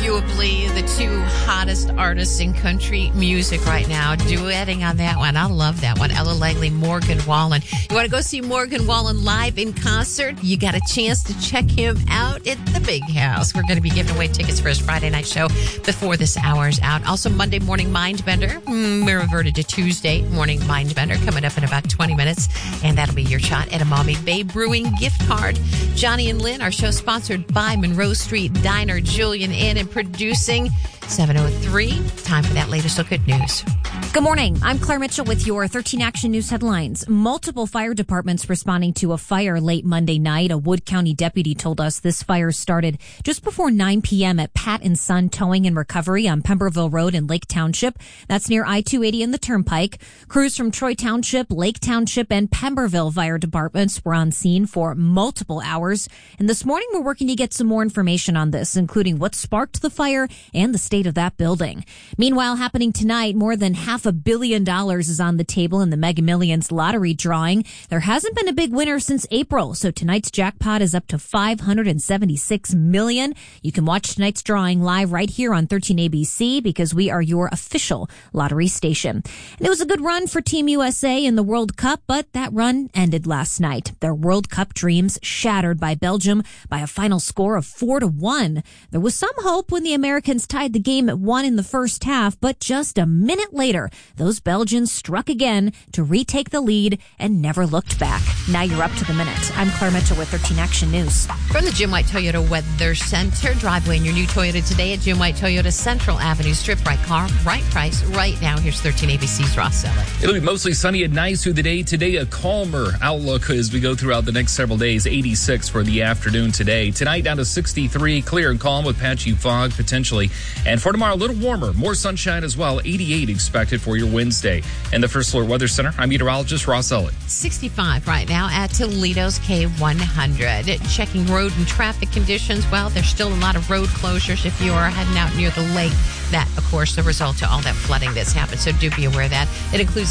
arguably the two hottest artists in country music right now, duetting on that one. I love that one. Ella Langley, Morgan Wallen. You want to go see Morgan Wallen live in concert? You got a chance to check him out at the Big House. We're going to be giving away tickets for his Friday night show before this hour's out. Also, Monday Morning Mindbender. We're reverted to Tuesday Morning Mindbender coming up in about 20 minutes, and that'll be your shot at a Mommy Bay Brewing gift card. Johnny and Lynn, our show sponsored by Monroe Street Diner. Julian in and producing 7:03. Time for that latest look at news. Good morning. I'm Claire Mitchell with your 13 Action News headlines. Multiple fire departments responding to a fire late Monday night. A Wood County deputy told us this fire started just before 9 p.m. at Pat and Son Towing and Recovery on Pemberville Road in Lake Township. That's near I-280 and the Turnpike. Crews from Troy Township, Lake Township, and Pemberville fire departments were on scene for multiple hours. And this morning, we're working to get some more information on this, including what sparked the fire and the state of that building. Meanwhile, happening tonight, more than $500 million is on the table in the Mega Millions lottery drawing. There hasn't been a big winner since April, so tonight's jackpot is up to $576 million. You can watch tonight's drawing live right here on 13 ABC because we are your official lottery station. And it was a good run for Team USA in the World Cup, but that run ended last night. Their World Cup dreams shattered by Belgium by a final score of 4-1. There was some hope when the Americans tied the game at 1 in the first half, but just a minute later, those Belgians struck again to retake the lead and never looked back. Now you're up to the minute. I'm Claire Mitchell with 13 Action News. From the Jim White Toyota Weather Center, drive away in your new Toyota today at Jim White Toyota Central Avenue. Strip right car, right price, right now. Here's 13 ABC's Ross Sellett. It'll be mostly sunny and nice through the day. Today, a calmer outlook as we go throughout the next several days. 86 for the afternoon today. Tonight, down to 63, clear and calm with patchy fog potentially. And for tomorrow, a little warmer, more sunshine as well. 88 expected for your Wednesday. And the First Alert Weather Center, I'm meteorologist Ross Sellett. 65 right now at Toledo's K100. Checking road and traffic conditions. Well, there's still a lot of road closures if you are heading out near the lake. That, of course, the result of all that flooding that's happened. So do be aware of that. It includes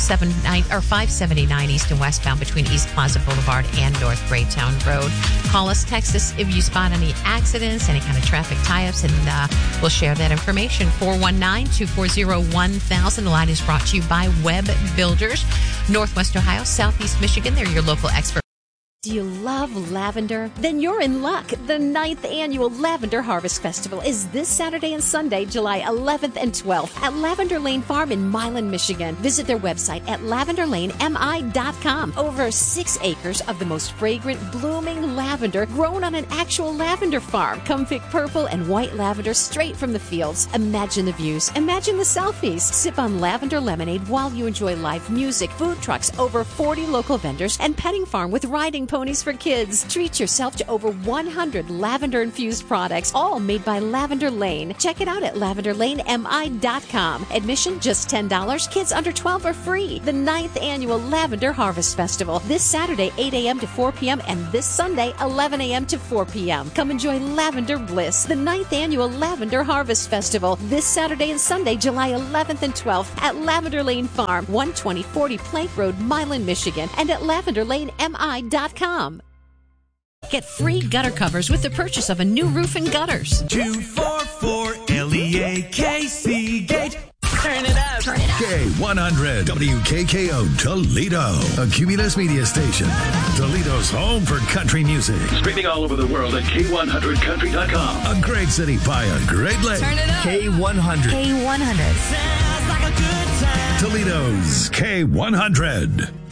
579 east and westbound between East Plaza Boulevard and North Graytown Road. Call us, text us if you spot any accidents, any kind of traffic tie-ups, and we'll share that information. 419-240-1000. The line is brought to you by Web Builders. Northwest Ohio, Southeast Michigan. They're your local expert. Do you love lavender? Then you're in luck. The 9th Annual Lavender Harvest Festival is this Saturday and Sunday, July 11th and 12th at Lavender Lane Farm in Milan, Michigan. Visit their website at lavenderlanemi.com. Over 6 acres of the most fragrant, blooming lavender grown on an actual lavender farm. Come pick purple and white lavender straight from the fields. Imagine the views. Imagine the selfies. Sip on lavender lemonade while you enjoy live music, food trucks, over 40 local vendors, and petting farm with riding ponies for kids. Treat yourself to over 100 lavender-infused products, all made by Lavender Lane. Check it out at lavenderlanemi.com. Admission just $10. Kids under 12 are free. The 9th Annual Lavender Harvest Festival. This Saturday, 8 a.m. to 4 p.m. and this Sunday, 11 a.m. to 4 p.m. Come enjoy Lavender Bliss, the 9th Annual Lavender Harvest Festival. This Saturday and Sunday, July 11th and 12th at Lavender Lane Farm, 12040 Plank Road, Milan, Michigan, and at lavenderlanemi.com. Get free gutter covers with the purchase of a new roof and gutters. 244-LEAKC Gate. Turn it up. Turn it up. K100 WKKO Toledo, a Cumulus media station. Toledo's home for country music. Streaming all over the world at K100country.com. A great city by a great lake. Turn it up. K100. K100. Sounds like a good time. Toledo's K100.